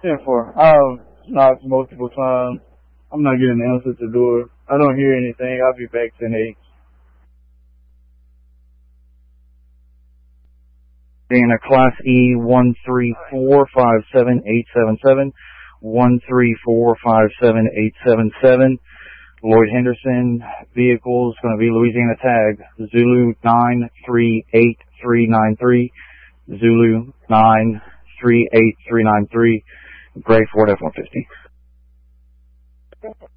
10-4. I've knocked multiple times. I'm not getting an answer at the door. I don't hear anything. I'll be back 10-8. Dana, Class E 13457-877, 13457-877. Lloyd Henderson vehicle is going to be Louisiana tag, Zulu 938393, Zulu 938393, gray Ford F-150.